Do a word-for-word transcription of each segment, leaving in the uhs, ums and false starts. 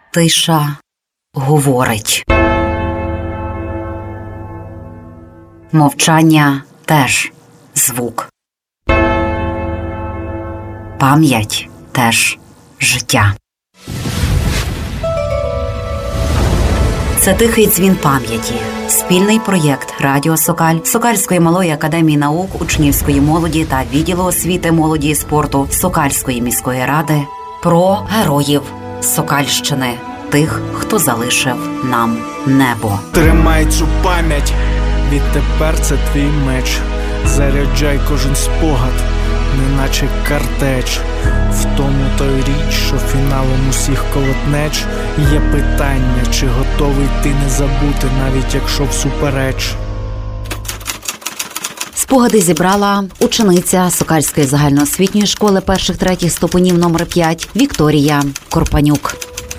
Тиша говорить. Мовчання теж звук. Пам'ять теж життя. Це «Тихий дзвін пам'яті» – спільний проєкт Радіо Сокаль, Сокальської малої академії наук, учнівської молоді та відділу освіти, молоді і спорту Сокальської міської ради про героїв Сокальщини, тих, хто залишив нам небо. Тримай цю пам'ять, відтепер це твій меч. Заряджай кожен спогад, неначе картеч. В тому той річ, що фіналом усіх колотнеч. Є питання, чи готовий ти не забути, навіть якщо всупереч. Спогади зібрала учениця Сокальської загальноосвітньої школи перших-третіх ступенів номер п'ять Вікторія Корпанюк.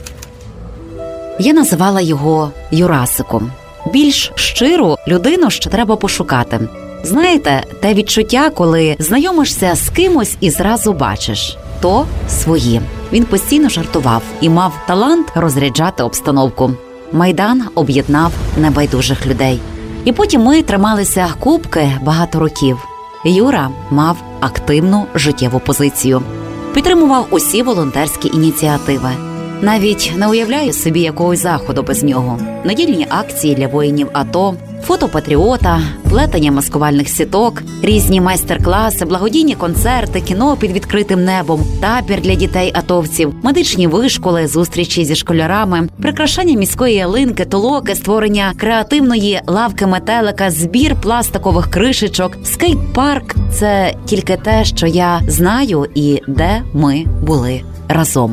Я називала його Юрасиком. Більш щиру людину ще треба пошукати. Знаєте, те відчуття, коли знайомишся з кимось і зразу бачиш – то свої. Він постійно жартував і мав талант розряджати обстановку. Майдан об'єднав небайдужих людей. І потім ми трималися купки багато років. Юра мав активну життєву позицію. Підтримував усі волонтерські ініціативи. Навіть не уявляю собі якогось заходу без нього. Недільні акції для воїнів АТО, фото патріота, плетення маскувальних сіток, різні майстер-класи, благодійні концерти, кіно під відкритим небом, табір для дітей-атовців, медичні вишколи, зустрічі зі школярами, прикрашання міської ялинки, толоки, створення креативної лавки-метелика, збір пластикових кришечок, скейт-парк – це тільки те, що я знаю і де ми були разом.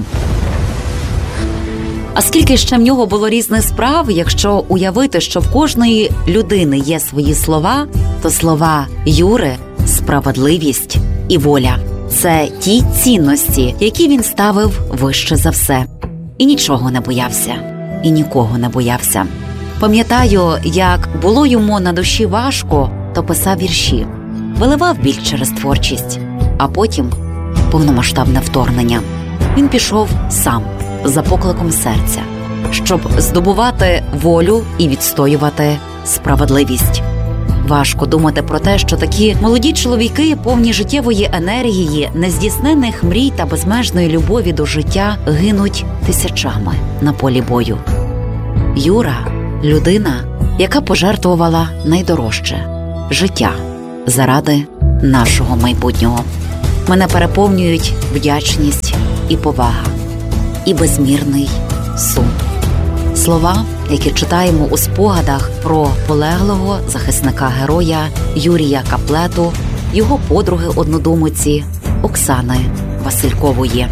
А скільки ще в нього було різних справ, якщо уявити, що в кожної людини є свої слова, то слова Юри – справедливість і воля. Це ті цінності, які він ставив вище за все. І нічого не боявся, і нікого не боявся. Пам'ятаю, як було йому на душі важко, то писав вірші, виливав біль через творчість, а потім повномасштабне вторгнення. Він пішов сам, за покликом серця, щоб здобувати волю і відстоювати справедливість. Важко думати про те, що такі молоді чоловіки, повні життєвої енергії, нездійсненних мрій та безмежної любові до життя, гинуть тисячами на полі бою. Юра – людина, яка пожертвувала найдорожче – життя заради нашого майбутнього. Мене переповнюють вдячність і повага, і безмірний сум. Слова, які читаємо у спогадах про полеглого захисника-героя Юрія Каплету, його подруги-однодумиці Оксани Василькової.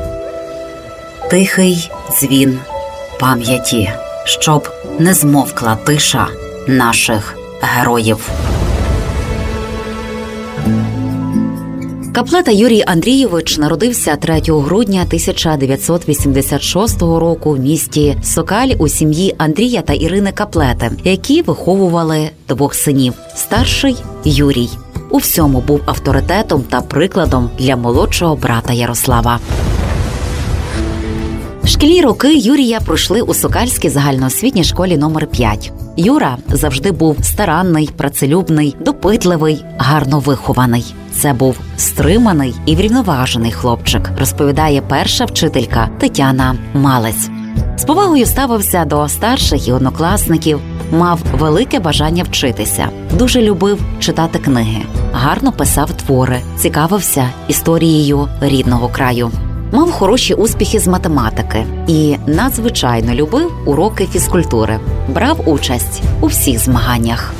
Тихий дзвін пам'яті, щоб не змовкла тиша наших героїв. Каплета Юрій Андрійович народився третього грудня тисяча дев'ятсот вісімдесят шостого року в місті Сокаль у сім'ї Андрія та Ірини Каплети, які виховували двох синів. Старший – Юрій. У всьому був авторитетом та прикладом для молодшого брата Ярослава. Шкільні роки Юрія пройшли у Сокальській загальноосвітній школі номер п'ять. Юра завжди був старанний, працелюбний, допитливий, гарно вихований. Це був стриманий і врівноважений хлопчик, розповідає перша вчителька Тетяна Малець. З повагою ставився до старших і однокласників, мав велике бажання вчитися, дуже любив читати книги, гарно писав твори, цікавився історією рідного краю. Мав хороші успіхи з математики і надзвичайно любив уроки фізкультури. Брав участь у всіх змаганнях.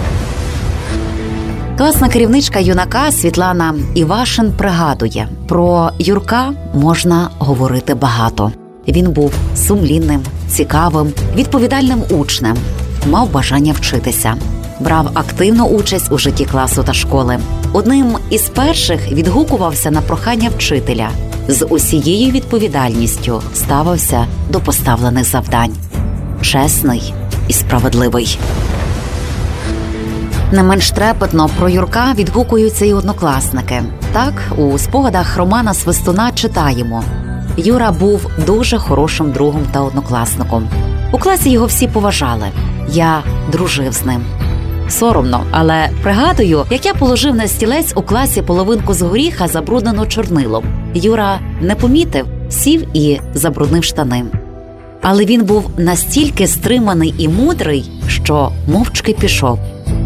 Класна керівничка юнака Світлана Івашин пригадує, про Юрка можна говорити багато. Він був сумлінним, цікавим, відповідальним учнем, мав бажання вчитися. Брав активну участь у житті класу та школи. Одним із перших відгукувався на прохання вчителя. З усією відповідальністю ставився до поставлених завдань. Чесний і справедливий. Не менш трепетно про Юрка відгукуються й однокласники. Так, у спогадах Романа Свистуна читаємо: Юра був дуже хорошим другом та однокласником. У класі його всі поважали. Я дружив з ним. Соромно, але пригадую, як я положив на стілець у класі половинку з горіха, забруднену чорнилом. Юра не помітив, сів і забруднив штани. Але він був настільки стриманий і мудрий, що мовчки пішов.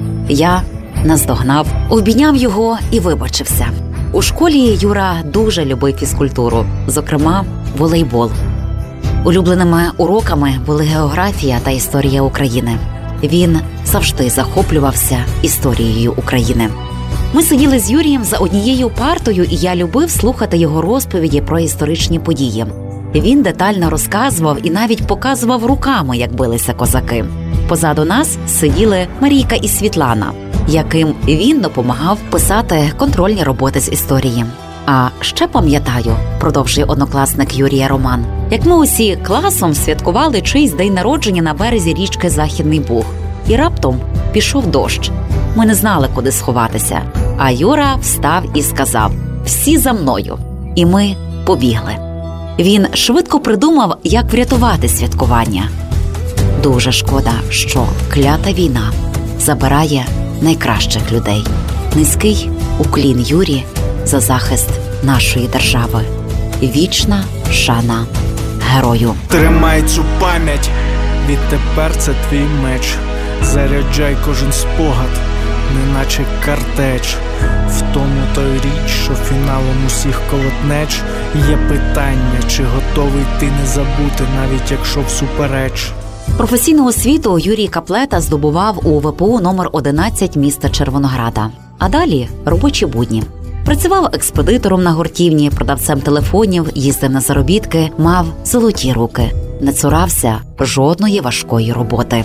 Я наздогнав, обійняв його і вибачився. У школі Юра дуже любив фізкультуру, зокрема волейбол. Улюбленими уроками були географія та історія України. Він завжди захоплювався історією України. Ми сиділи з Юрієм за однією партою, і я любив слухати його розповіді про історичні події. Він детально розказував і навіть показував руками, як билися козаки. Позаду нас сиділи Марійка і Світлана, яким він допомагав писати контрольні роботи з історії. А ще пам'ятаю, продовжує однокласник Юрія Роман, як ми усі класом святкували чийсь день народження на березі річки Західний Буг. І раптом пішов дощ. Ми не знали, куди сховатися. А Юра встав і сказав: «Всі за мною». І ми побігли. Він швидко придумав, як врятувати святкування. Дуже шкода, що клята війна забирає найкращих людей. Низький уклін Юрі за захист нашої держави. Вічна шана герою. Тримай цю пам'ять, відтепер це твій меч. Заряджай кожен спогад, неначе картеч. В тому то й річ, що фіналом усіх колотнеч є питання, чи готовий ти не забути, навіть якщо всупереч. Професійну освіту Юрій Каплета здобував у ВПУ номер одинадцять міста Червонограда. А далі робочі будні. Працював експедитором на гуртівні, продавцем телефонів, їздив на заробітки, мав золоті руки. Не цурався жодної важкої роботи.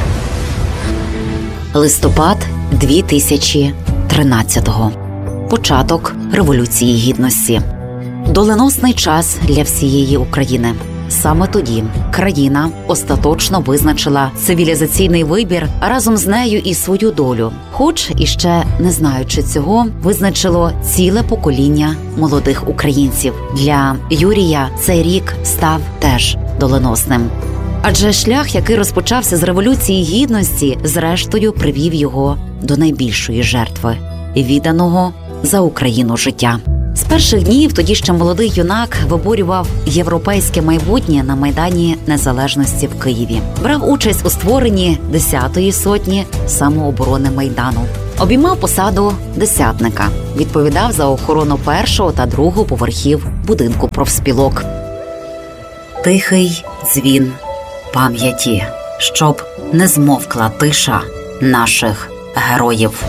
Листопад дві тисячі тринадцятого. Початок Революції Гідності. Доленосний час для всієї України. Саме тоді країна остаточно визначила цивілізаційний вибір, а разом з нею і свою долю. Хоч, іще не знаючи цього, визначило ціле покоління молодих українців. Для Юрія цей рік став теж доленосним. Адже шлях, який розпочався з Революції Гідності, зрештою привів його до найбільшої жертви – відданого за Україну життя. З перших днів тоді ще молодий юнак виборював європейське майбутнє на Майдані Незалежності в Києві. Брав участь у створенні десятої сотні самооборони Майдану. Обіймав посаду десятника. Відповідав за охорону першого та другого поверхів будинку профспілок. Тихий дзвін пам'яті, щоб не змовкла тиша наших героїв.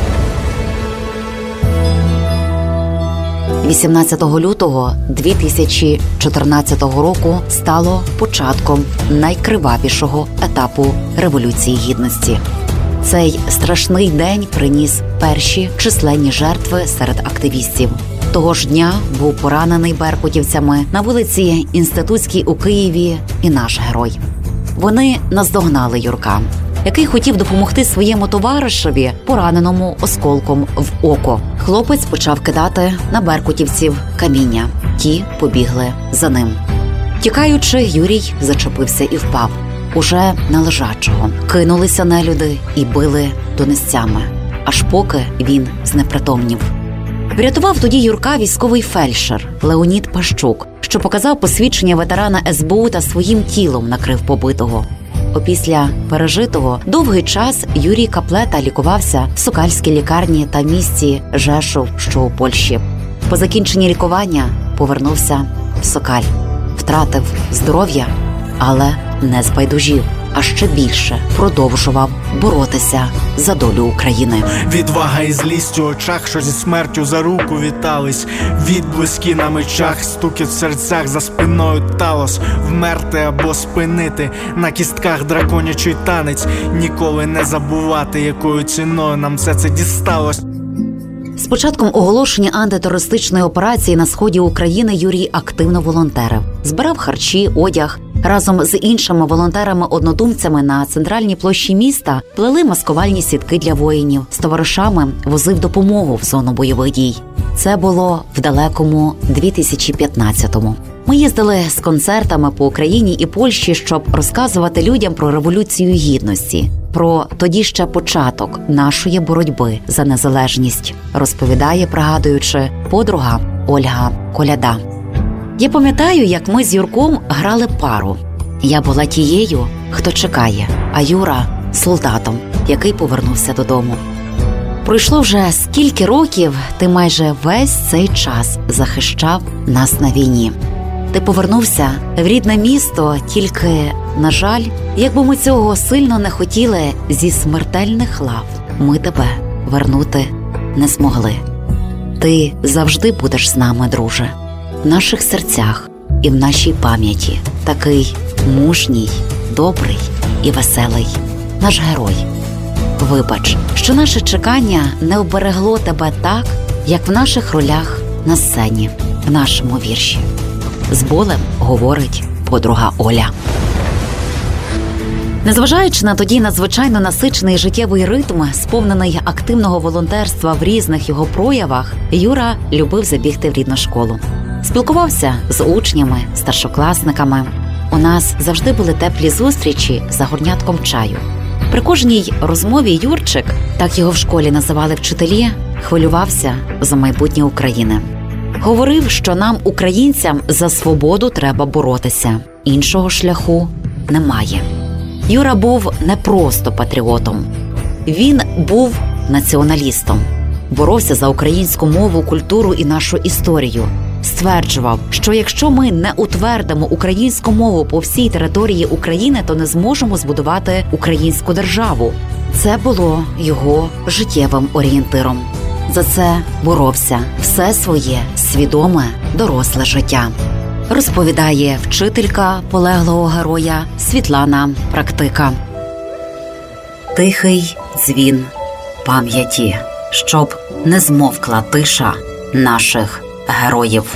вісімнадцятого лютого дві тисячі чотирнадцятого року стало початком найкривавішого етапу Революції Гідності. Цей страшний день приніс перші численні жертви серед активістів. Того ж дня був поранений беркутівцями на вулиці Інститутській у Києві і наш герой. Вони наздогнали Юрка, який хотів допомогти своєму товаришеві, пораненому осколком в око. Хлопець почав кидати на беркутівців каміння. Ті побігли за ним. Тікаючи, Юрій зачепився і впав. Уже на лежачого. Кинулися нелюди і били донестями, аж поки він знепритомнів. Врятував тоді Юрка військовий фельдшер Леонід Пащук, що показав посвідчення ветерана ес бе у та своїм тілом накрив побитого. Опісля пережитого довгий час Юрій Каплета лікувався в Сокальській лікарні та місті Жешув, що у Польщі. По закінченні лікування повернувся в Сокаль. Втратив здоров'я, але не збайдужів, а ще більше продовжував боротися за долю України. Відвага і злість у очах, що зі смертю за руку вітались. Відблиски на мечах, стукіт в серцях, за спиною талос. Вмерти або спинити, на кістках драконячий танець. Ніколи не забувати, якою ціною нам все це дісталось. З початком оголошення антитерористичної операції на сході України Юрій активно волонтерив. Збирав харчі, одяг. Разом з іншими волонтерами-однодумцями на центральній площі міста плели маскувальні сітки для воїнів. З товаришами возив допомогу в зону бойових дій. Це було в далекому дві тисячі п'ятнадцятому. Ми їздили з концертами по Україні і Польщі, щоб розказувати людям про Революцію Гідності, про тоді ще початок нашої боротьби за незалежність, розповідає, пригадуючи, подруга Ольга Коляда. Я пам'ятаю, як ми з Юрком грали пару. Я була тією, хто чекає, а Юра – солдатом, який повернувся додому. Пройшло вже скільки років, ти майже весь цей час захищав нас на війні. Ти повернувся в рідне місто, тільки, на жаль, якби ми цього сильно не хотіли, зі смертельних лав ми тебе вернути не змогли. Ти завжди будеш з нами, друже, в наших серцях і в нашій пам'яті. Такий мужній, добрий і веселий наш герой. Вибач, що наше чекання не оберегло тебе так, як в наших ролях на сцені, в нашому вірші. З болем говорить подруга Оля. Незважаючи на тоді надзвичайно насичений життєвий ритм, сповнений активного волонтерства в різних його проявах, Юра любив забігти в рідну школу. Спілкувався з учнями, старшокласниками. У нас завжди були теплі зустрічі за горнятком чаю. При кожній розмові Юрчик, так його в школі називали вчителі, хвилювався за майбутнє України. Говорив, що нам, українцям, за свободу треба боротися. Іншого шляху немає. Юра був не просто патріотом. Він був націоналістом. Боровся за українську мову, культуру і нашу історію. Стверджував, що якщо ми не утвердимо українську мову по всій території України, то не зможемо збудувати українську державу. Це було його життєвим орієнтиром. За це боровся все своє свідоме доросле життя. Розповідає вчителька полеглого героя Світлана Практика. Тихий дзвін пам'яті, щоб не змовкла тиша наших героїв.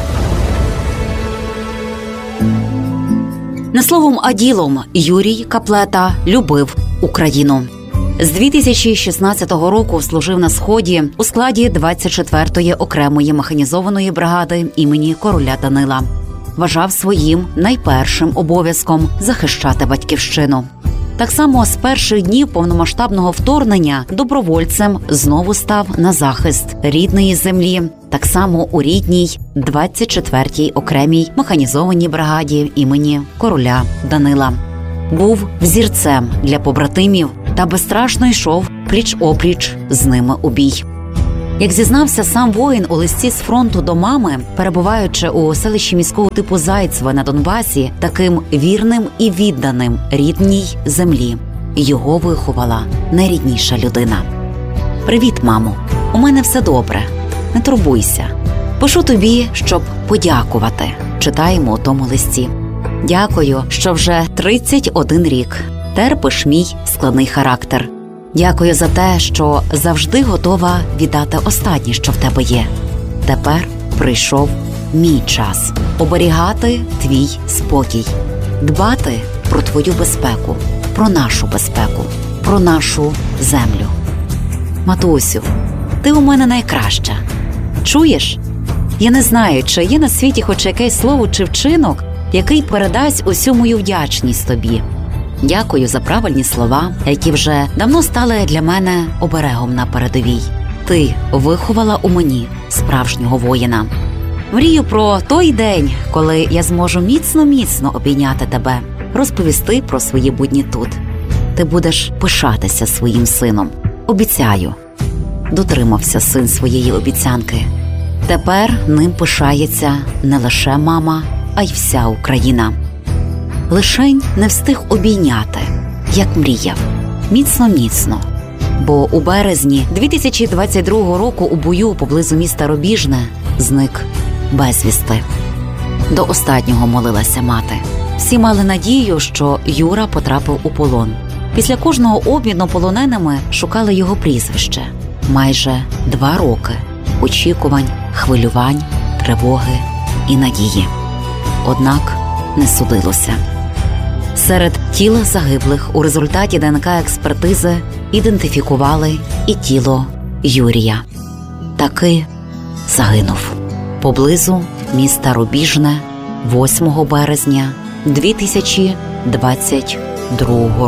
Не словом, а ділом Юрій Каплета любив Україну. З дві тисячі шістнадцятого року служив на Сході у складі двадцять четвертої окремої механізованої бригади імені короля Данила. Вважав своїм найпершим обов'язком захищати батьківщину. Так само з перших днів повномасштабного вторгнення добровольцем знову став на захист рідної землі, так само у рідній двадцять четвертій окремій механізованій бригаді імені короля Данила. Був взірцем для побратимів та безстрашно йшов пліч-опліч з ними у бій. Як зізнався сам воїн у листі з фронту до мами, перебуваючи у селищі міського типу Зайцеве на Донбасі, таким вірним і відданим рідній землі його виховала найрідніша людина. «Привіт, мамо. У мене все добре. Не турбуйся. Пишу тобі, щоб подякувати», – читаємо у тому листі. «Дякую, що вже тридцять один рік терпиш мій складний характер. Дякую за те, що завжди готова віддати останнє, що в тебе є. Тепер прийшов мій час оберігати твій спокій, дбати про твою безпеку, про нашу безпеку, про нашу землю. Матусю, ти у мене найкраща. Чуєш? Я не знаю, чи є на світі хоч якесь слово чи вчинок, який передасть усю мою вдячність тобі. Дякую за правильні слова, які вже давно стали для мене оберегом на передовій. Ти виховала у мені справжнього воїна. Мрію про той день, коли я зможу міцно-міцно обійняти тебе, розповісти про свої будні тут. Ти будеш пишатися своїм сином. Обіцяю». Дотримався син своєї обіцянки. Тепер ним пишається не лише мама, а й вся Україна. Лишень не встиг обійняти, як мріяв, міцно-міцно. Бо у березні дві тисячі двадцять другого року у бою поблизу міста Рубіжне зник безвісти. До останнього молилася мати. Всі мали надію, що Юра потрапив у полон. Після кожного обміну полоненими шукали його прізвище. Майже два роки очікувань, хвилювань, тривоги і надії. Однак не судилося. Серед тіл загиблих у результаті ДНК-експертизи ідентифікували і тіло Юрія. Таки загинув поблизу міста Рубіжне восьмого березня дві тисячі двадцять другого року.